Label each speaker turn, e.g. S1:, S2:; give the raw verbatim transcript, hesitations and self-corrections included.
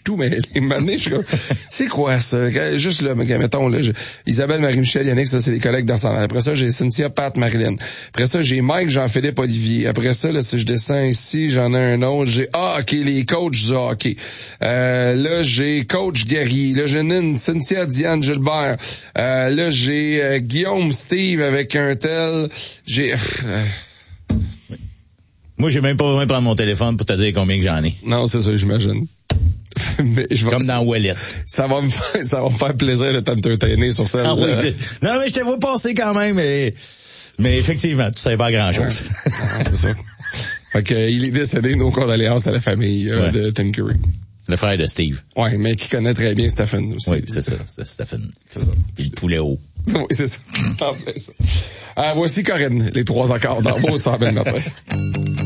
S1: tout, mais les manées, je suis comme, c'est quoi ça? Juste là, mettons, là, je, Isabelle, Marie-Michel, Yannick, ça, c'est les collègues d'ensemble. Après ça, j'ai Cynthia, Pat, Marilyn. Après ça, j'ai Mike, Jean-Philippe, Olivier. Après ça, là, si je descends ici, j'en ai un autre. J'ai, ah, ok, les coachs du hockey. Euh, là, j'ai coach Guerrier. Là, j'ai une Cynthia, Diane, Gilbert. Euh, là, j'ai euh, Guillaume, Steve avec un tel. J'ai... Euh,
S2: Moi, j'ai même pas besoin de prendre mon téléphone pour te dire combien que j'en ai.
S1: non, c'est ça, j'imagine. Mais je vais,
S2: comme dans Wallet.
S1: Ça va me faire, ça va me faire plaisir de t'entertainer sur ça.
S2: Ah, oui, non, mais je te vois passer quand même, mais, mais effectivement, tu savais pas grand chose.
S1: Ouais. Non, c'est ça. Fait que, il est décédé, nos condoléances à la famille euh, ouais. de Tim Curry.
S2: Le frère de Steve.
S1: Ouais, mais qui connaît très bien Stephen aussi.
S2: Oui, c'est ça, c'est Stephen. C'est ça. Puis le poulet haut.
S1: Oui, c'est ça. En fait, ça. Euh, voici Corinne, les trois accords dans Beau Sabine matin.